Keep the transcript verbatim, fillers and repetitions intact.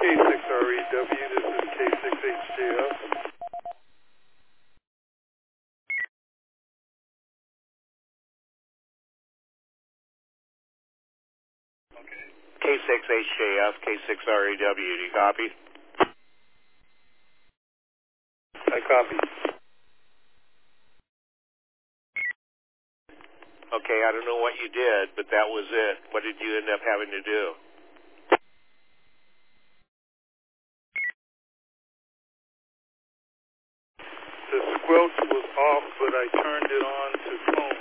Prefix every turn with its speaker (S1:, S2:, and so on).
S1: K six R E W, this is K six H J F.
S2: K six H J F, K six R E W, do you copy?
S1: I copy.
S2: Okay, I don't know what you did, but that was it. What did you end up having to do?
S1: The squelch was off, but I turned it on to phone.